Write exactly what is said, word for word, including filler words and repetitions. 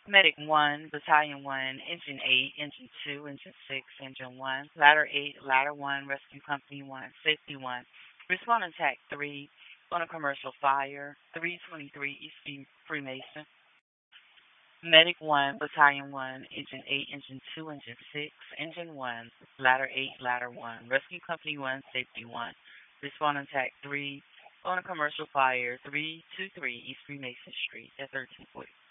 Medic one, Battalion one, Engine eight, Engine two, Engine six, Engine one, Ladder eight, Ladder one, Rescue Company one, Safety one, Respond Attack three, on a commercial fire, three twenty-three East Freemason. Medic one, Battalion one, Engine eight, Engine two, Engine six, Engine one, Ladder eight, Ladder one, Rescue Company one, Safety one, Respond Attack three, on a commercial fire, three twenty-three East Freemason Street at thirteen forty.